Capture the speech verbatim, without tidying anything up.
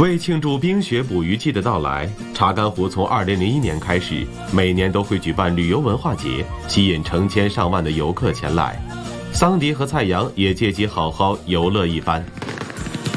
为庆祝冰雪捕鱼季的到来，查干湖从二零零一年开始，每年都会举办旅游文化节，吸引成千上万的游客前来。桑迪和蔡阳也借机好好游乐一番。